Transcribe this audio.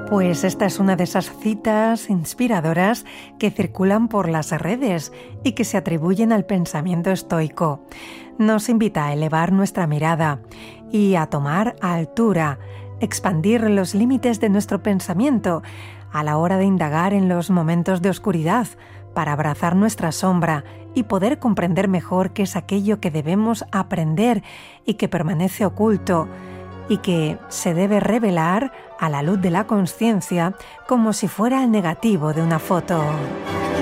Pues esta es una de esas citas inspiradoras que circulan por las redes y que se atribuyen al pensamiento estoico. Nos invita a elevar nuestra mirada y a tomar altura, expandir los límites de nuestro pensamiento a la hora de indagar en los momentos de oscuridad para abrazar nuestra sombra y poder comprender mejor qué es aquello que debemos aprender y que permanece oculto y que se debe revelar a la luz de la conciencia como si fuera el negativo de una foto.